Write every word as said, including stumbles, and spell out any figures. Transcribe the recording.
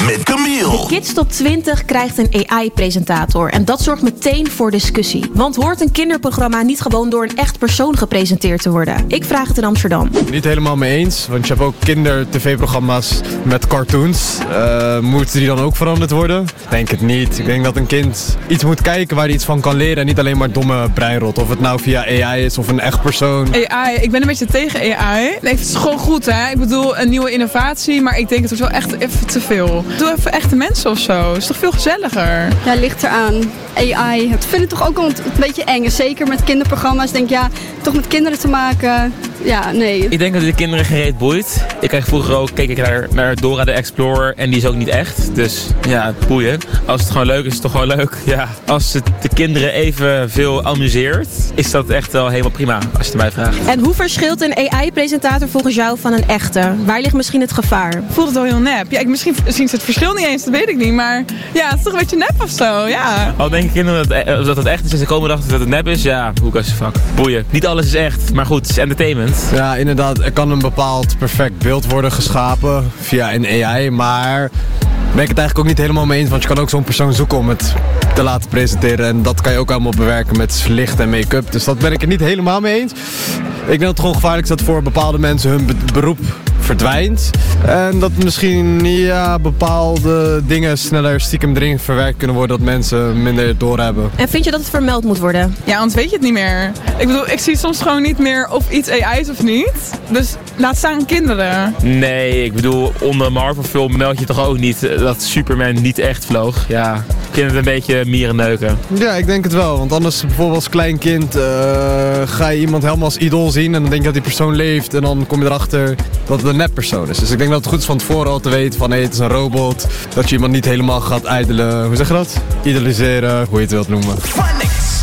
met Camille. De Kids Top twintig krijgt een A I-presentator. En dat zorgt meteen voor discussie. Want hoort een kinderprogramma niet gewoon door een echt persoon gepresenteerd te worden? Ik vraag het in Amsterdam. Niet helemaal mee eens, want je hebt ook kinder-tv-programma's met cartoons. Uh, moeten die dan ook veranderd worden? Ik denk het niet. Ik denk dat een kind iets moet kijken waar hij iets van kan leren en niet alleen maar domme breinrot. Of het nou via A I is of een echt persoon. A I, ik ben een beetje tegen A I. Nee, het is gewoon goed, hè. Ik bedoel, een nieuwe innovatie, maar ik denk het wordt wel echt even te veel. Doe even echte mensen of zo. Is toch veel gezelliger? Ja, ligt eraan. A I, ik vind het toch ook wel een beetje eng. Zeker met kinderprogramma's. Denk ja, toch met kinderen te maken. Ja, nee. Ik denk dat de kinderen geen reet boeit. Ik kijk vroeger ook, keek ik naar, naar Dora de Explorer en die is ook niet echt. Dus ja, boeien. Als het gewoon leuk is, is het toch gewoon leuk. Ja. Als het de kinderen even veel amuseert, is dat echt wel helemaal prima, als je het mij vraagt. En hoe verschilt een A I-presentator volgens jou van een echte? Waar ligt misschien het gevaar? Voelt het wel heel nep. Ja, ik, misschien zien ze het verschil niet eens, dat weet ik niet. Maar ja, het is toch een beetje nep of zo, ja. Al denken kinderen dat, dat het echt is en ze komen erachter dat het nep is, ja, hoe kan ze fuck. Boeien. Niet alles is echt, maar goed, het is entertainment. Ja, inderdaad, er kan een bepaald perfect beeld worden geschapen via een A I, maar ben ik het eigenlijk ook niet helemaal mee eens, want je kan ook zo'n persoon zoeken om het te laten presenteren en dat kan je ook allemaal bewerken met licht en make-up, dus dat ben ik er niet helemaal mee eens. Ik denk dat het gewoon gevaarlijk is dat voor bepaalde mensen hun be- beroep verdwijnt en dat misschien ja, bepaalde dingen sneller stiekem erin verwerkt kunnen worden dat mensen minder doorhebben. En vind je dat het vermeld moet worden? Ja, anders weet je het niet meer. Ik bedoel, ik zie soms gewoon niet meer of iets A I is of niet. Dus laat staan kinderen. Nee, ik bedoel, onder een Marvel-film meld je toch ook niet dat Superman niet echt vloog. Ja, ik vind het een beetje mierenneuken. Ja, ik denk het wel. Want anders bijvoorbeeld als klein kind uh, ga je iemand helemaal als idool zien en dan denk je dat die persoon leeft en dan kom je erachter dat het een neppersoon is. Dus ik denk dat het goed is van tevoren al te weten van hé, hey, het is een robot. Dat je iemand niet helemaal gaat idelen, hoe zeg je dat? Idoliseren, hoe je het wilt noemen.